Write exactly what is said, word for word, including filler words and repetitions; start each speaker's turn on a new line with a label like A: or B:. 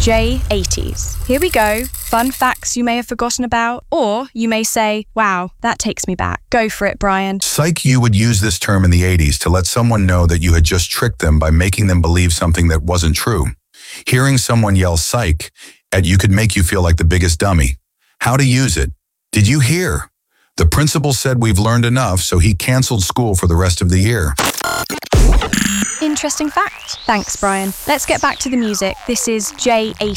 A: J eighties. Here we go. Fun facts you may have forgotten about, or you may say, wow, that takes me back. Go for it, Brian.
B: Psych, you would use this term in the eighties to let someone know that you had just tricked them by making them believe something that wasn't true. Hearing someone yell psych at you could make you feel like the biggest dummy. How to use it. Did you hear? The principal said we've learned enough, so he canceled school for the rest of the year.
A: Interesting fact. Thanks, Brian. Let's get back to the music. This is J eighty.